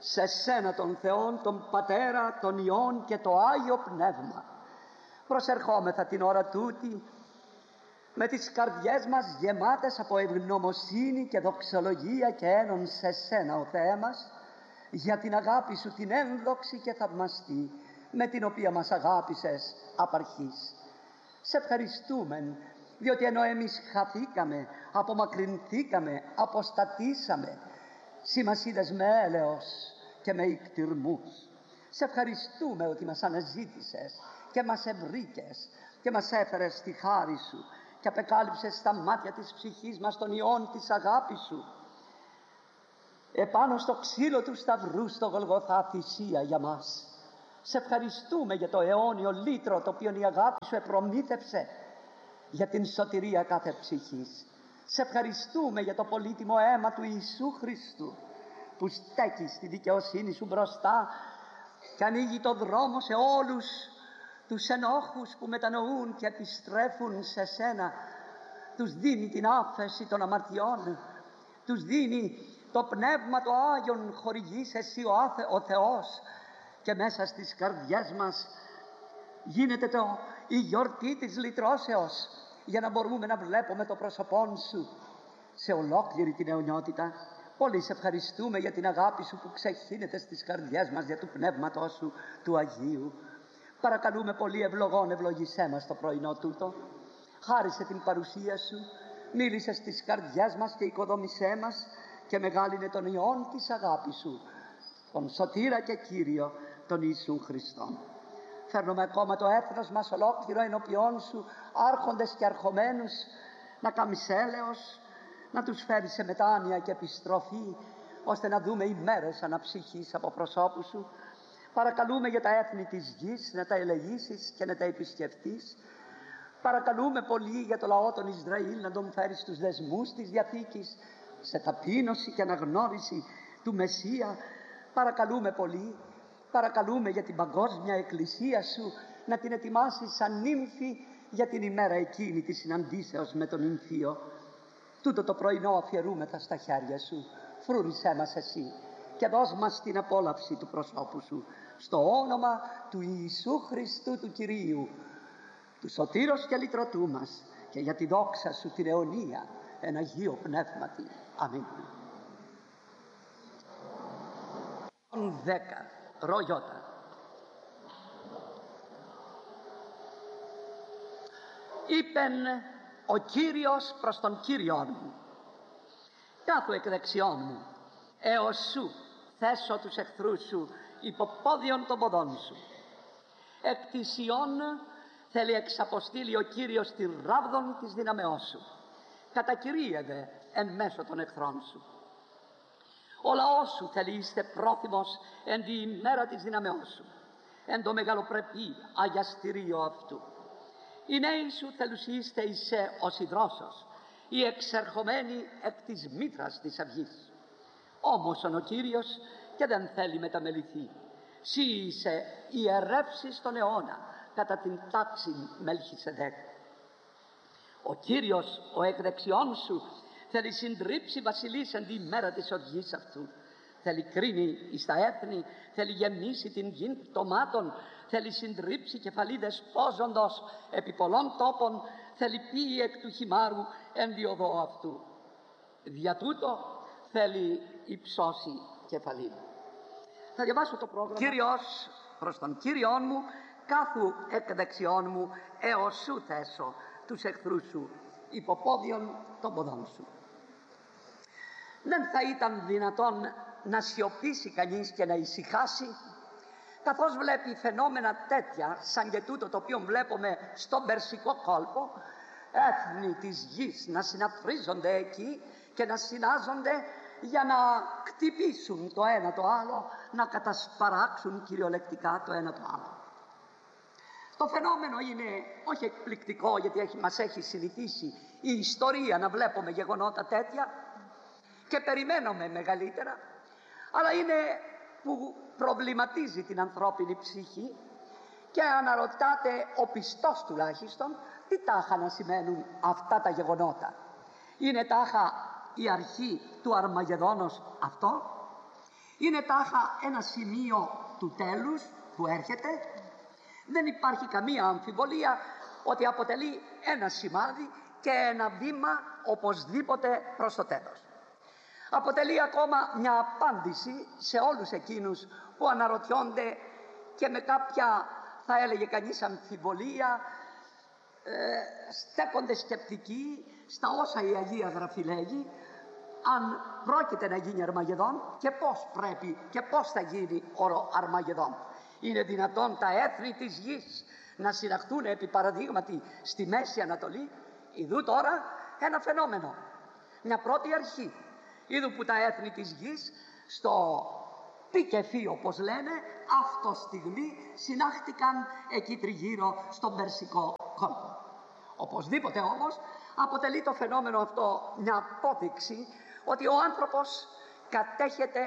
σε σένα τον Θεόν, τον Πατέρα, τον Υιόν και το Άγιο Πνεύμα. Προσερχόμεθα την ώρα τούτη με τις καρδιές μας γεμάτες από ευγνωμοσύνη και δοξολογία και ένον σε σένα, ο Θεέ μας, για την αγάπη σου την ένδοξη και θαυμαστή με την οποία μας αγάπησες απ' αρχής. Σε ευχαριστούμε διότι ενώ εμείς χαθήκαμε, απομακρυνθήκαμε, αποστατήσαμε, συ μας είδες με έλεος και με ικτυρμούς. Σε ευχαριστούμε ότι μας αναζήτησες και μας ευρήκες και μας έφερες στη χάρη σου και απεκάλυψες στα μάτια της ψυχής μας τον ιόν της αγάπης σου. Επάνω στο ξύλο του σταυρού στο Γολγοθά θυσία για μας. Σε ευχαριστούμε για το αιώνιο λύτρο το οποίο η αγάπη σου επρομήθευσε για την σωτηρία κάθε ψυχής. Σε ευχαριστούμε για το πολύτιμο αίμα του Ιησού Χριστού που στέκει στη δικαιοσύνη σου μπροστά και ανοίγει το δρόμο σε όλους τους ενόχους που μετανοούν και επιστρέφουν σε σένα. Τους δίνει την άφεση των αμαρτιών, τους δίνει το Πνεύμα το Άγιον, χορηγείς εσύ ο Θεός, και μέσα στις καρδιές μας γίνεται η γιορτή της λυτρώσεως, για να μπορούμε να βλέπουμε το πρόσωπό σου σε ολόκληρη την αιωνιότητα. Πολύ σε ευχαριστούμε για την αγάπη σου που ξεχύνεται στις καρδιές μας, για του Πνεύματός σου του Αγίου. Παρακαλούμε πολύ, ευλογών ευλογήσέ μας το πρωινό τούτο. Χάρισε την παρουσία σου, μίλησε στις καρδιές μας και οικοδόμησέ μας και μεγάλυνε τον ιόν της αγάπης σου, τον Σωτήρα και Κύριο, τον Ιησού Χριστόν. Φέρνουμε ακόμα το έθνος μας ολόκληρο ενώπιόν σου, άρχοντες και αρχομένους, να κάνεις έλεος, να τους φέρεις σε μετάνοια και επιστροφή, ώστε να δούμε ημέρες αναψυχής από προσώπου σου. Παρακαλούμε για τα έθνη της γης να τα ελεγήσεις και να τα επισκεφτείς. Παρακαλούμε πολύ για το λαό των Ισραήλ να τον φέρεις στους δεσμούς της Διαθήκης, σε ταπείνωση και αναγνώριση του Μεσσία. Παρακαλούμε πολύ, παρακαλούμε για την παγκόσμια εκκλησία σου να την ετοιμάσεις σαν νύμφη για την ημέρα εκείνη της συναντήσεως με τον νυμφίο. Τούτο το πρωινό αφιερούμεθα στα χέρια σου. Φρούρησέ μας εσύ και δώσ' μας την απόλαυση του προσώπου σου, στο όνομα του Ιησού Χριστού του Κυρίου, του Σωτήρος και Λυτρωτού μας, και για τη δόξα σου την αιωνία εν Αγίο Πνεύματι. Αμήν. 10. Ρογιώτα. Είπεν ο Κύριος προς τον Κύριον μου, κάθου εκ δεξιών μου, έως σου θέσω τους εχθρούς σου υποπόδιον των ποδών σου. Εκ της Ιών θέλει εξαποστείλει ο Κύριος τη ράβδον της δυναμεώς σου, κατακυρίευε εν μέσω των εχθρών σου. Ο λαός σου θέλει είστε πρόθυμος εν τη ημέρα της δυναμεώς σου, εν το μεγαλοπρεπή αγιαστηρίο αυτού. Οι νέοι σου θελουσίστε εισέ ως υδρόσος, οι εξερχομένοι εκ της μήτρας της αυγής. Όμως ο Κύριος και δεν θέλει μεταμεληθεί. Συ είσαι ιερεύσεις τον αιώνα κατά την τάξη Μελχισεδέκ. Ο Κύριος ο εκ δεξιών σου θέλει συντρίψει βασιλείς εν τη μέρα της οργής αυτού. Θέλει κρίνει εις τα έθνη, θέλει γεμίσει την γην πτωμάτων, θέλει συντρίψει κεφαλίδες πόζοντος επί πολλών τόπων, θέλει πει εκ του χυμάρου εν τη οδό αυτού. Δια τούτο θέλει υψώσει κεφαλή. Θα διαβάσω το πρόγραμμα. Κύριος προς τον Κύριον μου, κάθου εκ δεξιών μου, έως σου θέσω τους εχθρούς σου υποπόδιον των ποδών σου. Δεν θα ήταν δυνατόν να σιωπήσει κανείς και να ησυχάσει, καθώς βλέπει φαινόμενα τέτοια σαν και τούτο το οποίο βλέπουμε στον Περσικό κόλπο, έθνη της γης να συναφρίζονται εκεί και να συνάζονται για να χτυπήσουν το ένα το άλλο, να κατασπαράξουν κυριολεκτικά το ένα το άλλο. Το φαινόμενο είναι όχι εκπληκτικό, γιατί μας έχει συνηθίσει η ιστορία να βλέπουμε γεγονότα τέτοια και περιμένουμε μεγαλύτερα, αλλά είναι που προβληματίζει την ανθρώπινη ψυχή και αναρωτάται ο πιστός τουλάχιστον τι τάχα να σημαίνουν αυτά τα γεγονότα. Είναι τάχα η αρχή του Αρμαγεδόνος αυτό, Είναι τάχα ένα σημείο του τέλους που έρχεται. Δεν υπάρχει καμία αμφιβολία ότι αποτελεί ένα σημάδι και ένα βήμα οπωσδήποτε προς το τέλος. Αποτελεί ακόμα μια απάντηση σε όλους εκείνους που αναρωτιόνται και με κάποια, θα έλεγε κανείς, αμφιβολία, στέκονται σκεπτικοί στα όσα η Αγία Γραφή λέγει, αν πρόκειται να γίνει Αρμαγεδόν και πώς πρέπει και πώς θα γίνει ο Αρμαγεδόν. Είναι δυνατόν τα έθνη της γης να συναχθούν επί παραδείγματι στη Μέση Ανατολή? Ιδού τώρα ένα φαινόμενο, μια πρώτη αρχή. Είδου που τα έθνη της γης στο πι και φι, όπως λένε, αυτό στιγμή συνάχτηκαν εκεί τριγύρω στον Περσικό κόλπο. Οπωσδήποτε όμως αποτελεί το φαινόμενο αυτό μια απόδειξη ότι ο άνθρωπος κατέχεται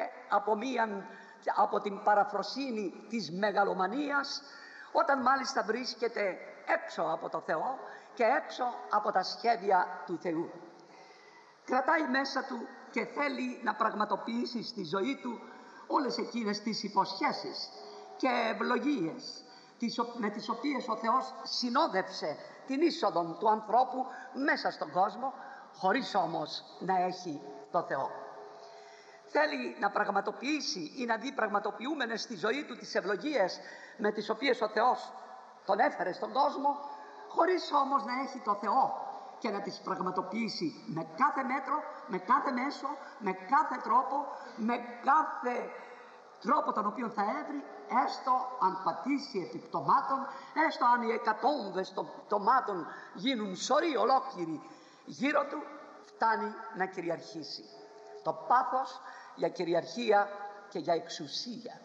από την παραφροσύνη της μεγαλομανίας, όταν μάλιστα βρίσκεται έξω από το Θεό και έξω από τα σχέδια του Θεού. Κρατάει μέσα του και θέλει να πραγματοποιήσει στη ζωή του όλες εκείνες τις υποσχέσεις και ευλογίες με τις οποίες ο Θεός συνόδευσε την είσοδο του ανθρώπου μέσα στον κόσμο, χωρίς όμως να έχει το Θεό. Θέλει να πραγματοποιήσει ή να δει πραγματοποιούμενες στη ζωή του τις ευλογίες με τις οποίες ο Θεός τον έφερε στον κόσμο, χωρίς όμως να έχει το Θεό και να τις πραγματοποιήσει με κάθε μέτρο, με κάθε μέσο, με κάθε τρόπο, με κάθε τρόπο τον οποίο θα έβρει, έστω αν πατήσει επί πτωμάτων, έστω αν οι εκατόμβες των πτωμάτων γίνουν σωροί ολόκληροι γύρω του, φτάνει να κυριαρχήσει. Το πάθος για κυριαρχία και για εξουσία.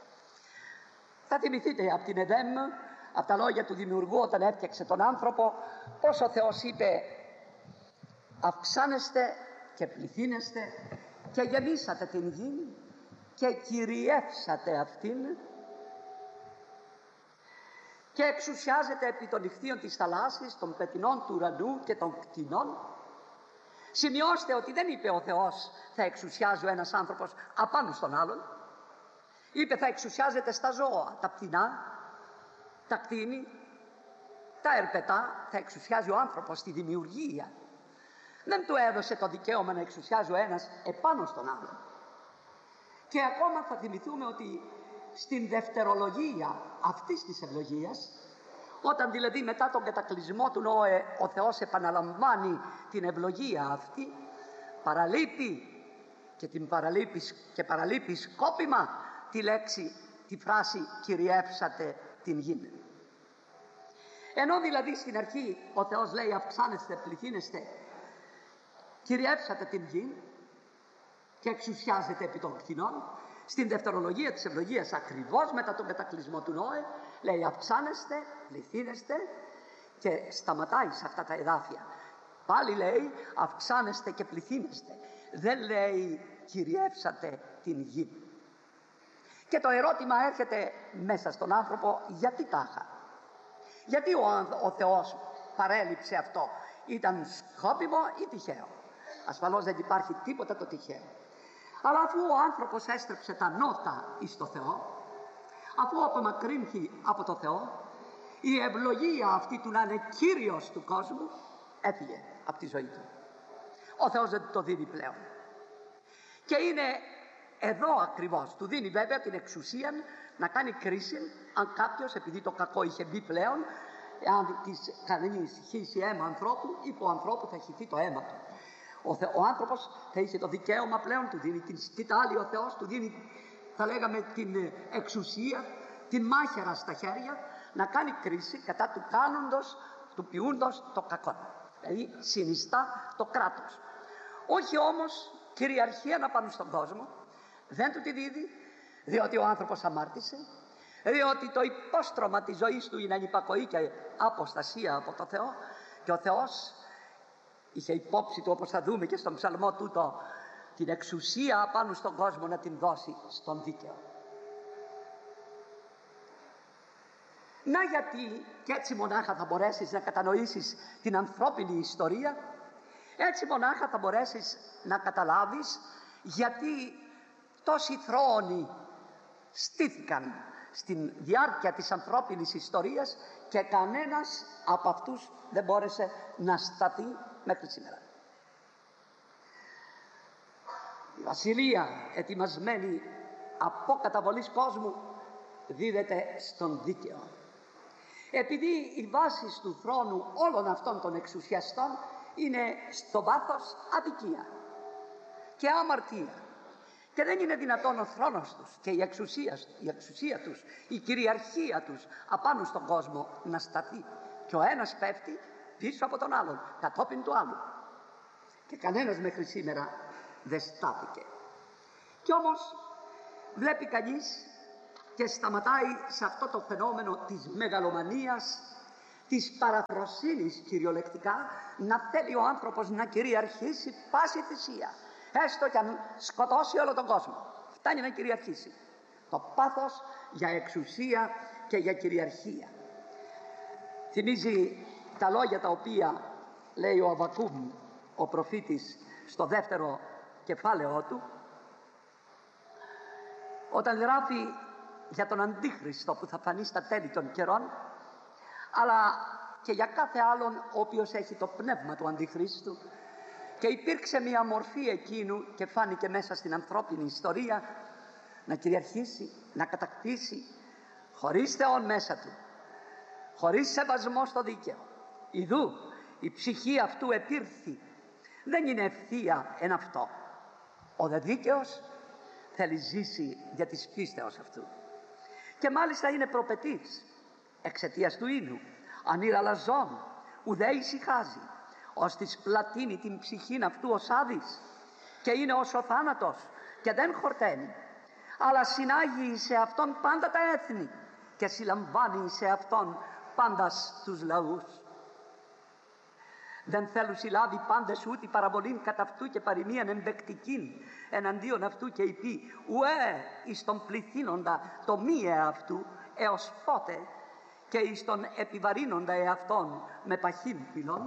Θα θυμηθείτε από την Εδέμ, από τα λόγια του Δημιουργού όταν έφτιαξε τον άνθρωπο, πως ο Θεός είπε: αυξάνεστε και πληθύνεστε και γεμίσατε την γη και κυριεύσατε αυτήν και εξουσιάζεται επί των ηχθείων της θαλάσσης, των πετεινών του ουρανού και των κτηνών. Σημειώστε ότι δεν είπε ο Θεός θα εξουσιάζει ο ένας άνθρωπος απάνω στον άλλον. Είπε θα εξουσιάζεται στα ζώα, τα πτηνά, τα κτήνη, τα ερπετά, θα εξουσιάζει ο άνθρωπος στη δημιουργία. Δεν του έδωσε το δικαίωμα να εξουσιάζει ο ένας επάνω στον άλλον. Και ακόμα θα θυμηθούμε ότι στην δευτερολογία αυτής της ευλογίας, όταν δηλαδή μετά τον κατακλυσμό του Νόε ο Θεός επαναλαμβάνει την ευλογία αυτή, παραλείπει και παραλείπει σκόπιμα τη φράση κυριεύσατε την γη. Ενώ δηλαδή στην αρχή ο Θεός λέει αυξάνεστε, πληθύνεστε, κυριεύσατε την γη και εξουσιάζεται επί των κτηνών, στην δευτερολογία της ευλογίας ακριβώς μετά τον κατακλυσμό του Νόε λέει αυξάνεστε, πληθύνεστε και σταματάει σε αυτά τα εδάφια. Πάλι λέει αυξάνεστε και πληθύνεστε, δεν λέει κυριεύσατε την γη. Και το ερώτημα έρχεται μέσα στον άνθρωπο, γιατί τάχα? Γιατί ο Θεός παρέλειψε αυτό? Ήταν σκόπιμο ή τυχαίο? Ασφαλώς δεν υπάρχει τίποτα το τυχαίο. Αλλά αφού ο άνθρωπος έστρεψε τα νότα εις το Θεό, αφού απομακρύνθη από το Θεό, η ευλογία αυτή του να είναι κύριος του κόσμου έφυγε από τη ζωή του. Ο Θεός δεν το δίνει πλέον. Και είναι εδώ ακριβώς, του δίνει βέβαια την εξουσία να κάνει κρίση αν κάποιος, επειδή το κακό είχε μπει πλέον, αν κανείς χύσει αίμα ανθρώπου, υπό ανθρώπου θα χυθεί το αίμα του. Ο άνθρωπος θα είχε το δικαίωμα πλέον, του δίνει την σκητάλη ο Θεός, του δίνει, θα λέγαμε, την εξουσία, την μάχαιρα στα χέρια, να κάνει κρίση κατά του κάνοντος, του ποιούντος το κακό. Δηλαδή συνιστά το κράτος. Όχι όμως κυριαρχία να πάνω στον κόσμο, δεν του τη δίδει, διότι ο άνθρωπος αμάρτησε, διότι το υπόστρωμα της ζωής του είναι ανυπακοή και αποστασία από το Θεό, και ο Θεός είχε υπόψη του, όπως θα δούμε και στον ψαλμό τούτο, την εξουσία πάνω στον κόσμο να την δώσει στον δίκαιο. Να γιατί, και έτσι μονάχα θα μπορέσεις να κατανοήσεις την ανθρώπινη ιστορία, έτσι μονάχα θα μπορέσεις να καταλάβεις γιατί Τόσοι θρόνοι στήθηκαν στην διάρκεια της ανθρώπινης ιστορίας και κανένας από αυτούς δεν μπόρεσε να σταθεί μέχρι σήμερα. Η βασιλεία, ετοιμασμένη από καταβολής κόσμου, δίδεται στον δίκαιο. Επειδή οι βάσεις του θρόνου όλων αυτών των εξουσιαστών είναι στο βάθος αδικία και αμαρτία, και δεν είναι δυνατόν ο θρόνος τους και η εξουσία τους, η κυριαρχία τους απάνω στον κόσμο να σταθεί, και ο ένας πέφτει πίσω από τον άλλον, κατόπιν του άλλου, και κανένας μέχρι σήμερα δεν στάθηκε. Κι όμως βλέπει κανείς και σταματάει σε αυτό το φαινόμενο της μεγαλομανίας, της παραφροσύνης κυριολεκτικά, να θέλει ο άνθρωπος να κυριαρχήσει πάση θυσία, έστω κι αν σκοτώσει όλο τον κόσμο. Φτάνει να κυριαρχήσει. Το πάθος για εξουσία και για κυριαρχία. Θυμίζει τα λόγια τα οποία λέει ο Αββακούμ, ο προφήτης, στο δεύτερο κεφάλαιό του, όταν γράφει για τον Αντίχριστο που θα φανεί στα τέλη των καιρών, αλλά και για κάθε άλλον ο οποίος έχει το πνεύμα του Αντιχρίστου, και υπήρξε μια μορφή εκείνου και φάνηκε μέσα στην ανθρώπινη ιστορία να κυριαρχήσει, να κατακτήσει, χωρίς Θεόν μέσα του, χωρίς σεβασμό στο δίκαιο. Ιδού η ψυχή αυτού επήρθη, δεν είναι ευθεία εν αυτό. Ο δε δίκαιος θέλει ζήσει για της πίστεως αυτού, και μάλιστα είναι προπετής εξαιτίας του ίνου, ανήρα λαζών, ουδέ ησυχάζει, ως της πλατείνει την ψυχήν αυτού ως άδης, και είναι ως ο θάνατος και δεν χορταίνει, αλλά συνάγει σε αυτόν πάντα τα έθνη και συλλαμβάνει σε αυτόν πάντας τους λαούς. Δεν θέλουν συλλάβει πάντες ούτε παραβολήν κατά αυτού και παροιμίαν εμπεκτικήν εναντίον αυτού, και είπε ουέ εις τον πληθύνοντα το μη εαυτού έως πότε, και εις τον επιβαρύνοντα εαυτόν με παχύν πυλών.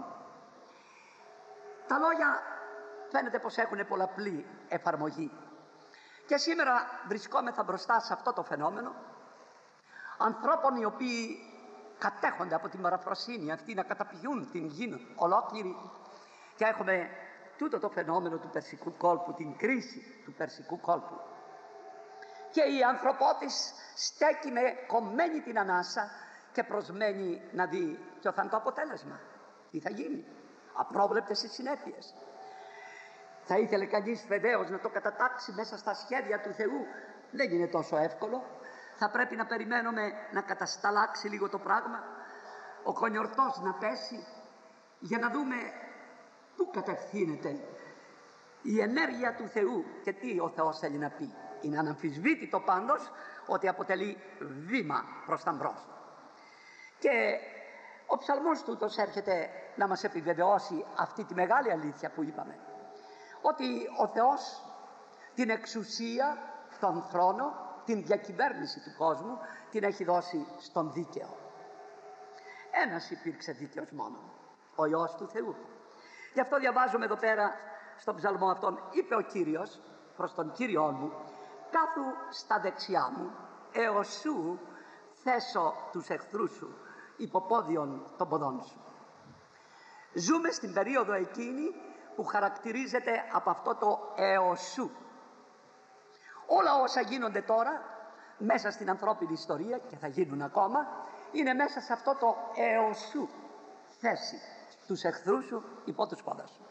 Τα λόγια φαίνεται πως έχουν πολλαπλή εφαρμογή, και σήμερα βρισκόμεθα μπροστά σε αυτό το φαινόμενο ανθρώπων οι οποίοι κατέχονται από την παραφροσύνη αυτή να καταπιούν την γη ολόκληρη, και έχουμε τούτο το φαινόμενο του Περσικού κόλπου, την κρίση του Περσικού κόλπου, και η ανθρωπότης στέκει με κομμένη την ανάσα και προσμένει να δει ποιο θα είναι το αποτέλεσμα, τι θα γίνει, απρόβλεπτες οι συνέπειες. Θα ήθελε κανείς βεβαίως να το κατατάξει μέσα στα σχέδια του Θεού, δεν είναι τόσο εύκολο. Θα πρέπει να περιμένουμε να κατασταλάξει λίγο το πράγμα, ο κονιορτός να πέσει, για να δούμε πού κατευθύνεται η ενέργεια του Θεού και τι ο Θεός θέλει να πει. Είναι αναμφισβήτητο πάντως ότι αποτελεί βήμα προς τα μπρος. Και ο ψαλμός τούτος έρχεται να μας επιβεβαιώσει αυτή τη μεγάλη αλήθεια που είπαμε, ότι ο Θεός την εξουσία, τον θρόνο, την διακυβέρνηση του κόσμου την έχει δώσει στον δίκαιο. Ένας υπήρξε δίκαιος μόνο, ο Υιός του Θεού. Γι' αυτό διαβάζουμε εδώ πέρα στον ψαλμό αυτόν, είπε ο Κύριος προς τον Κύριό μου, κάθου στα δεξιά μου, έως σου θέσω τους εχθρούς σου υποπόδιον των ποδών σου. Ζούμε στην περίοδο εκείνη που χαρακτηρίζεται από αυτό το έως σου. Όλα όσα γίνονται τώρα μέσα στην ανθρώπινη ιστορία και θα γίνουν ακόμα, είναι μέσα σε αυτό το έως σου θέση τους εχθρούς σου υπό τους πόδας σου.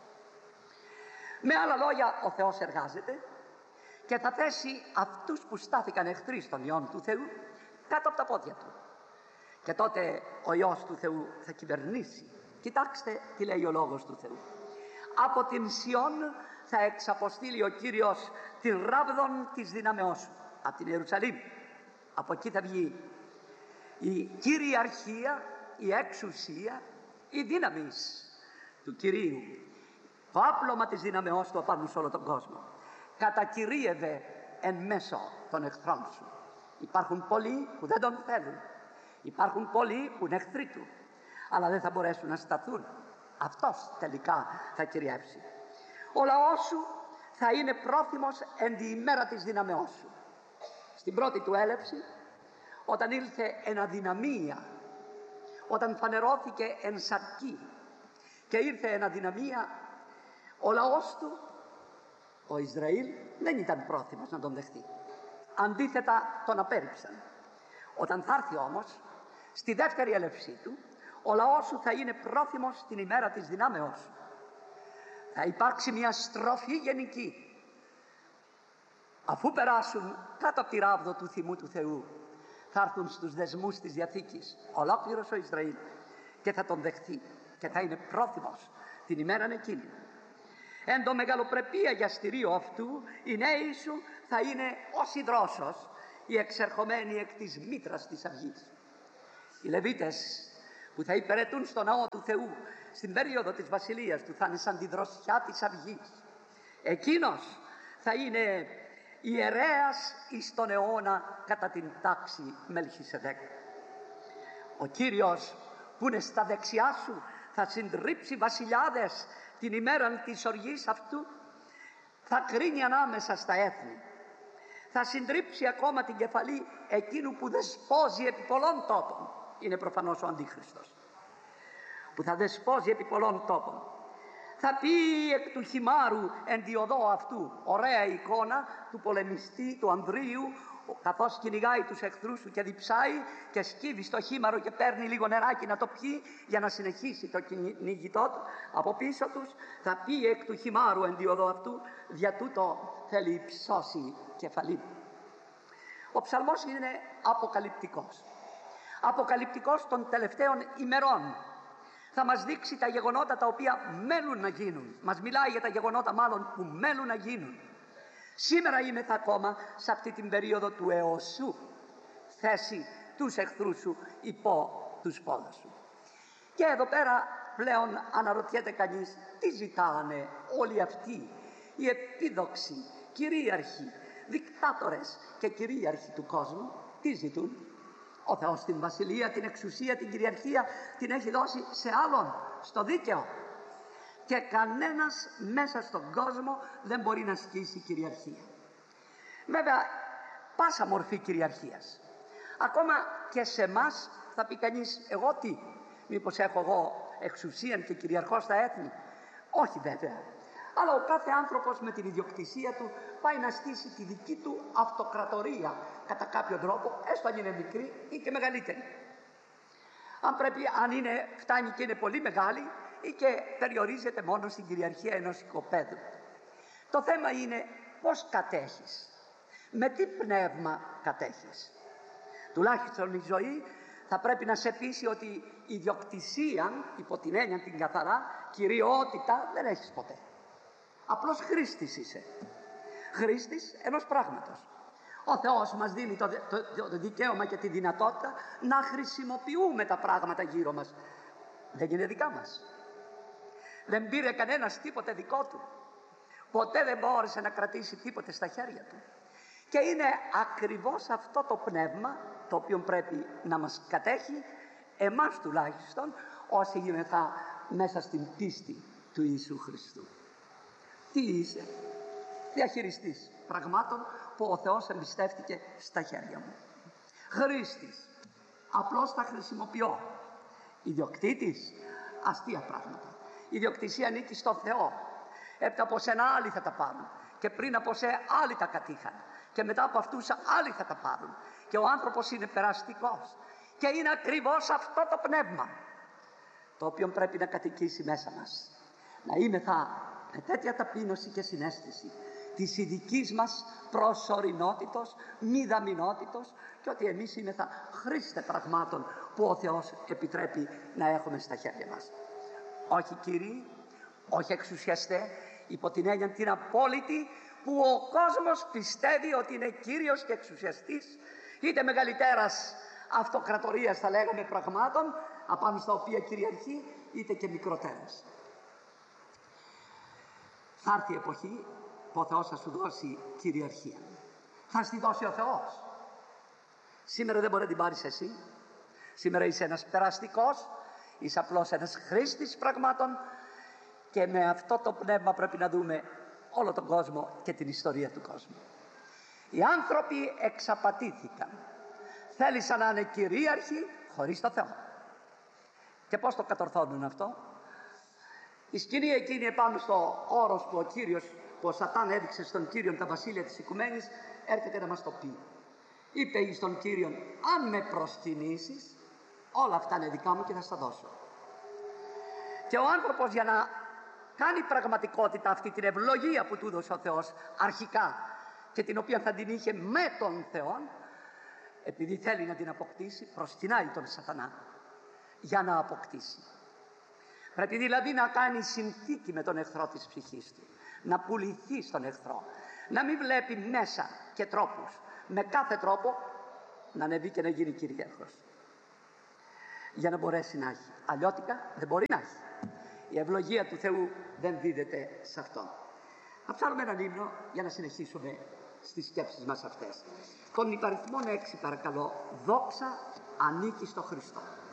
Με άλλα λόγια, ο Θεός εργάζεται και θα θέσει αυτούς που στάθηκαν εχθροί στον Υιόν του Θεού κάτω από τα πόδια του. Και τότε ο Υιός του Θεού θα κυβερνήσει. Κοιτάξτε τι λέει ο Λόγος του Θεού. Από την Σιών θα εξαποστείλει ο Κύριος την ράβδον της δυνάμεώς σου. Από την Ιερουσαλήμ. Από εκεί θα βγει η κυριαρχία, η εξουσία, η δύναμη του Κυρίου. Το άπλωμα της δυνάμεώς του απάνω σε όλο τον κόσμο. Κατακυρίευε εν μέσω των εχθρών σου. Υπάρχουν πολλοί που δεν τον θέλουν. Υπάρχουν πολλοί που είναι εχθροί του. Αλλά δεν θα μπορέσουν να σταθούν. Αυτός τελικά θα κυριεύσει. Ο λαός σου θα είναι πρόθυμος εν τη ημέρα της δυναμεώς σου. Στην πρώτη του έλευση, όταν ήλθε εν αδυναμία, όταν φανερώθηκε εν σαρκή και ήρθε εν αδυναμία, ο λαός του, ο Ισραήλ, δεν ήταν πρόθυμος να τον δεχτεί. Αντίθετα τον απέρριψαν. Όταν θα έρθει όμως στη δεύτερη έλευσή του, ο λαός σου θα είναι πρόθυμος την ημέρα της δυνάμεώς σου. Θα υπάρξει μια στροφή γενική. Αφού περάσουν κάτω από τη ράβδο του θυμού του Θεού, θα έρθουν στους δεσμούς της Διαθήκης ολόκληρος ο Ισραήλ και θα τον δεχθεί και θα είναι πρόθυμος την ημέρα εκείνη. Εν το μεγαλοπρεπία γιαστηρίο αυτού, οι νέοι σου θα είναι ως η δρόσος, οι εξερχομένοι εκ της μήτρας της αυγής. Οι Λεβίτες που θα υπηρετούν στο ναό του Θεού στην περίοδο της βασιλείας του θα είναι σαν τη δροσιά της αυγής. Εκείνος θα είναι ιερέας εις τον αιώνα κατά την τάξη Μελχισεδέκ. Ο Κύριος που είναι στα δεξιά σου θα συντρίψει βασιλιάδες την ημέρα της οργής αυτού, θα κρίνει ανάμεσα στα έθνη, θα συντρίψει ακόμα την κεφαλή εκείνου που δεσπόζει επί πολλών τόπων. Είναι προφανώς ο Αντίχριστος που θα δεσπόζει επί πολλών τόπων. Θα πει εκ του χυμάρου εν τη οδό αυτού, ωραία εικόνα του πολεμιστή, του Ανδρείου, καθώς κυνηγάει τους εχθρούς του και διψάει και σκύβει στο χήμαρο και παίρνει λίγο νεράκι να το πιει για να συνεχίσει το κυνηγητό του από πίσω τους. Θα πει εκ του χυμάρου εν τη οδό αυτού, δια τούτο θέλει υψώσει κεφαλή. Ο ψαλμός είναι αποκαλυπτικός. Αποκαλυπτικός των τελευταίων ημερών. Θα μας δείξει τα γεγονότα τα οποία μένουν να γίνουν. Μας μιλάει για τα γεγονότα μάλλον που μένουν να γίνουν. Σήμερα είμαι ακόμα σε αυτή την περίοδο του εωσού. Θέση τους εχθρούς σου υπό τους πόδους σου. Και εδώ πέρα πλέον αναρωτιέται κανείς τι ζητάνε όλοι αυτοί οι επίδοξοι, κυρίαρχοι, δικτάτορες και κυρίαρχοι του κόσμου. Τι ζητούν? Ο Θεός την βασιλεία, την εξουσία, την κυριαρχία την έχει δώσει σε άλλον, στο δίκαιο. Και κανένας μέσα στον κόσμο δεν μπορεί να ασκήσει κυριαρχία. Βέβαια, πάσα μορφή κυριαρχίας. Ακόμα και σε εμάς θα πει κανείς, εγώ τι, μήπως έχω εγώ εξουσία και κυριαρχώ στα έθνη? Όχι βέβαια. Αλλά ο κάθε άνθρωπος με την ιδιοκτησία του πάει να στήσει τη δική του αυτοκρατορία κατά κάποιο τρόπο, έστω αν είναι μικρή ή και μεγαλύτερη. Αν φτάνει και είναι πολύ μεγάλη ή και περιορίζεται μόνο στην κυριαρχία ενός οικοπαίδου. Το θέμα είναι πώς κατέχεις, με τι πνεύμα κατέχεις. Τουλάχιστον η ζωή θα πρέπει να σε πείσει ότι η ιδιοκτησία, υπό την έννοια την καθαρά, κυριότητα δεν έχεις ποτέ. Απλώς χρήστης είσαι. Χρήστης ενός πράγματος. Ο Θεός μας δίνει το δικαίωμα και τη δυνατότητα να χρησιμοποιούμε τα πράγματα γύρω μας. Δεν είναι δικά μας. Δεν πήρε κανένας τίποτε δικό του. Ποτέ δεν μπόρεσε να κρατήσει τίποτε στα χέρια του. Και είναι ακριβώς αυτό το πνεύμα το οποίο πρέπει να μας κατέχει, εμάς τουλάχιστον, όσοι γινεθά μέσα στην πίστη του Ιησού Χριστού. Τι είσαι? Διαχειριστής πραγμάτων που ο Θεός εμπιστεύτηκε στα χέρια μου. Χρήστης, απλώς τα χρησιμοποιώ. Ιδιοκτήτης, αστεία πράγματα. Η ιδιοκτησία ανήκει στον Θεό. Έπειτα από σένα άλλοι θα τα πάρουν. Και πριν από σένα άλλοι τα κατήχαν. Και μετά από αυτούς άλλοι θα τα πάρουν. Και ο άνθρωπος είναι περαστικός. Και είναι ακριβώς αυτό το πνεύμα το οποίο πρέπει να κατοικήσει μέσα μας. Να είμεθα με τέτοια ταπείνωση και συναίσθηση της ειδικής μας προσωρινότητος, μηδαμινότητος, και ότι εμείς είμεθα χρήστε πραγμάτων που ο Θεός επιτρέπει να έχουμε στα χέρια μας. Όχι κύριοι, όχι εξουσιαστέ, υπό την έννοια την απόλυτη που ο κόσμος πιστεύει ότι είναι κύριος και εξουσιαστής, είτε μεγαλύτερας αυτοκρατορίας θα λέγαμε πραγμάτων απάνω στα οποία κυριαρχεί, είτε και μικρότερας. Θα έρθει η εποχή που ο Θεός θα σου δώσει κυριαρχία. Θα στη δώσει ο Θεός. Σήμερα δεν μπορεί να την πάρεις εσύ. Σήμερα είσαι ένας περαστικός, είσαι απλώς ένας χρήστης πραγμάτων, και με αυτό το πνεύμα πρέπει να δούμε όλο τον κόσμο και την ιστορία του κόσμου. Οι άνθρωποι εξαπατήθηκαν. Θέλησαν να είναι κυρίαρχοι χωρίς το Θεό. Και πώς το κατορθώνουν αυτό? Η σκηνή εκείνη επάνω στο όρος που ο Σατάν έδειξε στον Κύριον τα βασίλεια της οικουμένης, έρχεται να μας το πει. Είπε εις τον Κύριον, αν με προσκυνήσεις, όλα αυτά είναι δικά μου και θα στα δώσω. Και ο άνθρωπος, για να κάνει πραγματικότητα αυτή την ευλογία που του έδωσε ο Θεός αρχικά και την οποία θα την είχε με τον Θεό, επειδή θέλει να την αποκτήσει, προσκυνάει τον Σατανά για να αποκτήσει. Πρέπει δηλαδή να κάνει συνθήκη με τον εχθρό της ψυχής του, να πουληθεί στον εχθρό, να μην βλέπει μέσα και τρόπους, με κάθε τρόπο να ανεβεί και να γίνει κυρίαρχος, για να μπορέσει να έχει. Αλλιώτικα δεν μπορεί να έχει. Η ευλογία του Θεού δεν δίδεται σε αυτόν. Θα ψάρουμε έναν ύμνο για να συνεχίσουμε στις σκέψεις μας αυτές. Τον υπαριθμόν 6 παρακαλώ, δόξα ανήκει στο Χριστό.